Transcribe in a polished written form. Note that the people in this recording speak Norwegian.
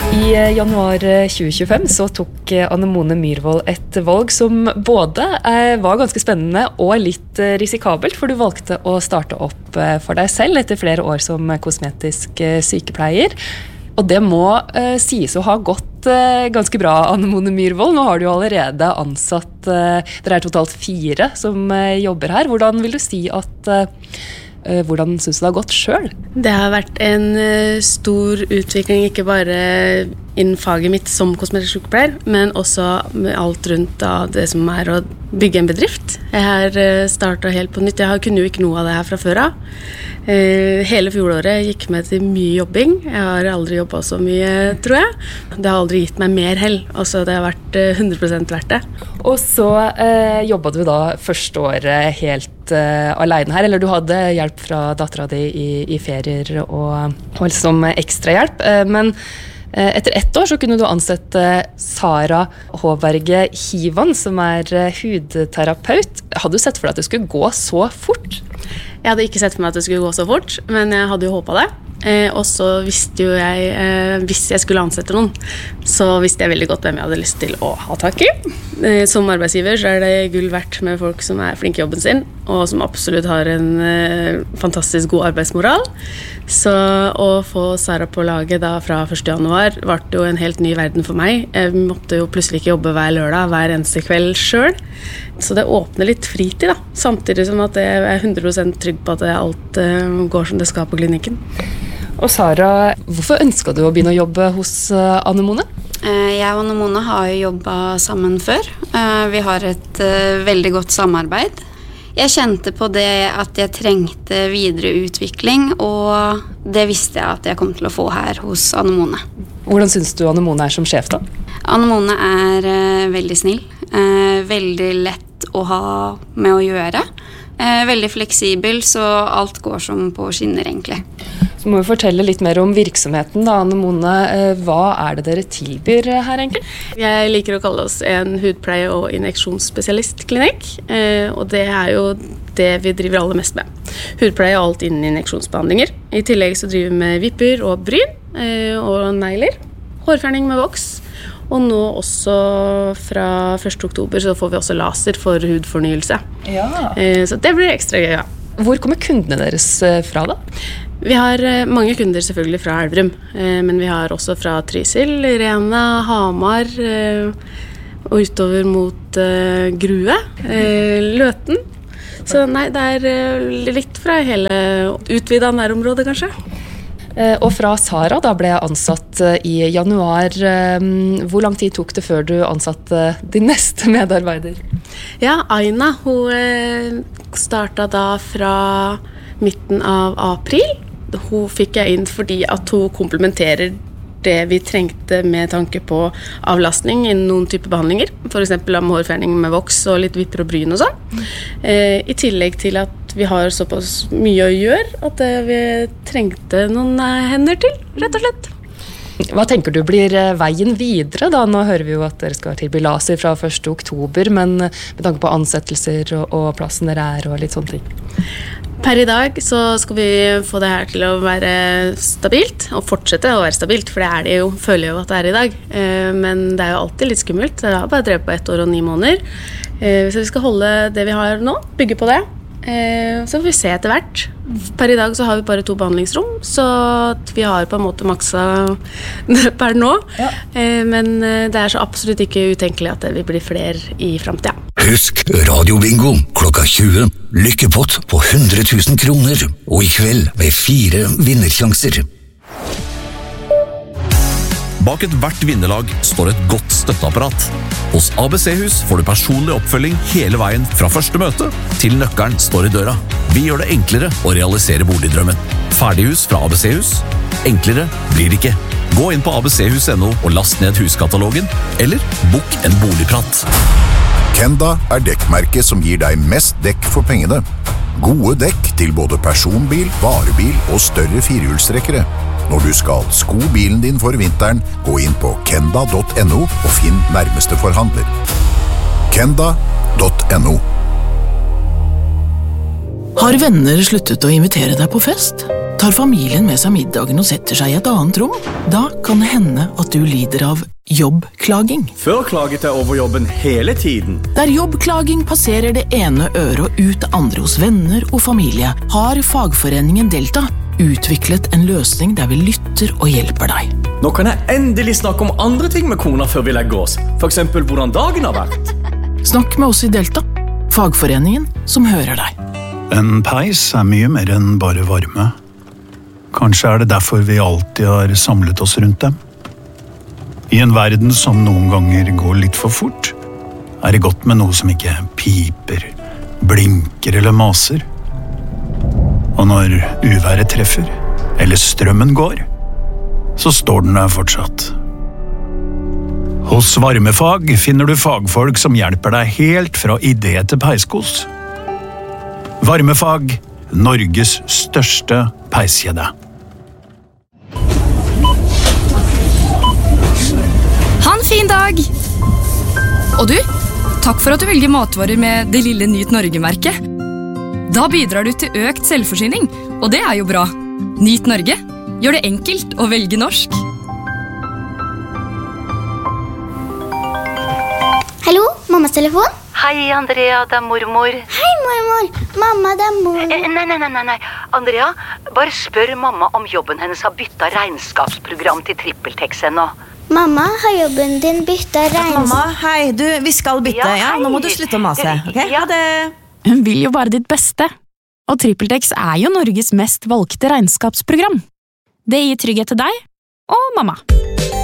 I januar 2025 så tok Anne-Mone Myrvold et valg som både var ganske spennende og litt risikabelt, for du valgte å starte opp for deg selv etter flere år som kosmetisk sykepleier. Og det må sies å ha gått ganske bra, Anne-Mone Myrvold. Nå har du jo allerede ansatt, dere totalt 4 som jobber her. Hvordan vil du si at hvordan synes du det har gått selv? Det har vært en stor utvikling, ikke bare innen faget mitt som kosmetisk sykepleier, men også med alt rundt det som å bygge en bedrift. Jeg har startet helt på nytt. Jeg kunne jo ikke noe av det her fra før av. Hele fjoråret gikk med til mye jobbing. Jeg har aldri jobbet så mye, tror jeg. Det har aldri gitt meg mer hell. Altså, det har vært 100% verdt det. Og så jobbet du da første året helt alene her, eller du hadde hjelp fra datteren din i ferier og liksom ekstra hjelp, men etter 1 år så kunne du ansette Sara Håberge Hivan, som hudterapeut. Hadde du sett for deg at det skulle gå så fort? Jeg hadde ikke sett for meg at det skulle gå så fort, men jeg hadde jo håpet det. Og så visste jo jeg, hvis jeg skulle ansette noen, så visste jeg veldig godt hvem jeg hadde lyst til å ha tak i. Som arbeidsgiver så det gull verdt med folk som flinke i jobben sin, og som absolutt har en fantastisk god arbeidsmoral. Så å få Sara på laget da fra 1. januar var det jo en helt ny verden for meg. Jeg måtte jo plutselig ikke jobbe hver lørdag, hver eneste kveld selv. Så det åpner litt fritid da, samtidig som at jeg 100% trygg på at alt går som det skal på klinikken. Og Sara, hvorfor ønsket du å begynne å jobbe hos Anne-Mone? Jeg og Anne-Mone har jo jobbet sammen før. Vi har et veldig godt samarbeid. Jeg kjente på det at jeg trengte videre utvikling, og det visste jeg at jeg kom til å få her hos Anne-Mone. Hvordan synes du Anne-Mone som sjef da? Anne-Mone veldig snill, veldig lett å ha med å gjøre. Veldig fleksibel, så alt går som på skinner egentlig. Så må vi fortelle litt mer om virksomheten da, Anne-Mone. Hva det dere tilbyr her egentlig? Jeg liker å kalle oss en hudpleie- og injeksjonsspesialistklinikk, og det jo det vi driver aller mest med. Hudpleie og alt innen injeksjonsbehandlinger. I tillegg så driver vi med vipper og bryn og negler, hårfjerning med voks, og nå også fra 1. oktober så får vi også laser for hudfornyelse. Ja. Så det blir ekstra gøy, ja. Hvor kommer kundene deres fra da? Vi har mange kunder selvfølgelig fra Elverum, men vi har også fra Trysil, Rena, Hamar, og utover mot Grue, Løten. Så nei, det litt fra hele utvidet nærområdet kanskje. Og fra Sara da ble jeg ansatt i januar. Hvor lang tid tok det før du ansatte din neste medarbeider? Ja, Aina, hun startet da fra midten av april. Hun fikk jeg inn fordi at hun komplementerer det vi trengte med tanke på avlastning innen noen type behandlinger. For eksempel med hårfjerning med voks og litt vipper og bryn og sånn. I tillegg til at vi har såpass mye å gjøre at vi trengte noen hender til, rett og slett. Hva tenker du blir veien videre da? Nå hører vi jo at dere skal tilby laser fra 1. oktober, men med tanke på ansettelser og plassen dere og litt sånne ting. Per i dag så skal vi få det her til å være stabilt, og fortsette å være stabilt, for det jo, føler jeg jo at det i dag. Men det jo alltid litt skummelt. Jeg har bare drevet på 1 år og 9 måneder. Så vi skal holde det vi har nå, bygge på det. Så får vi se etter hvert. Per i dag så har vi bare 2 behandlingsrom, så vi har på en måte maksa per nå. Ja. Men det så absolutt ikke utenkelig at det vil bli flere i fremtiden. Husk radiobingo klokka 20. Lykkepott på 100 000 kroner, og i kveld med 4 vinnersjanser. Bak et hvert vinnerlag står et godt støtteapparat. Hos ABC-hus får du personlig oppfølging hele veien fra første møte til nøkkelen står i døra. Vi gjør det enklere å realisere boligdrømmen. Ferdighus fra ABC-hus. Enklere blir det ikke. Gå inn på abchus.no og last ned huskatalogen, eller bok en boligprat. Kenda dekkmerket som gir deg mest dekk for pengene. Gode dekk til både personbil, varebil og større firehjulstrekkere. Når du skal sko bilen din for vinteren, gå inn på kenda.no og finn nærmeste forhandler. Kenda.no. Har venner sluttet å invitere deg på fest? Tar familien med seg middagen og setter seg i et annet rom? Da kan det hende at du lider av jobbklaging. Før klaget jeg over jobben hele tiden. Der jobbklaging passerer det ene øret og ut det andre hos venner og familie, har fagforeningen Delta utviklet en løsning der vi lytter og hjelper deg. Nå kan jeg endelig snakke om andre ting med kona før vi legger oss. For eksempel hvordan dagen har vært. Snakk med oss i Delta, fagforeningen som hører deg. En peis mye mer enn bare varme. Kanskje det derfor vi alltid har samlet oss rundt dem. I en verden som noen ganger går litt for fort, det godt med noe som ikke piper, blinker eller maser. Og når uværet treffer, eller strømmen går, så står den der fortsatt. Hos Varmefag finner du fagfolk som hjelper deg helt fra idé til peiskos. Varmefag, Norges største peiskjede. Ha en fin dag! Og du, takk for at du velger matvarer med det lille Nyt Norge-merket. Da bidrar du til økt selvforsyning, og det jo bra. Nyt Norge gjør det enkelt å velge norsk. Hallo, mammas telefon? Hei, Andrea, det mormor. Hei, mormor. Mamma, det mor. Nei. Andrea, bare spør mamma om jobben hennes har byttet regnskapsprogram til TrippelTex ennå. Mamma, har jobben din byttet Mamma, hei, vi skal bytte, ja. Nå må du slutte å mase, ok? Ha det. Hun vil jo bare ditt beste. Og TrippelTex jo Norges mest valgte regnskapsprogram. Det gir trygghet til deg og mamma.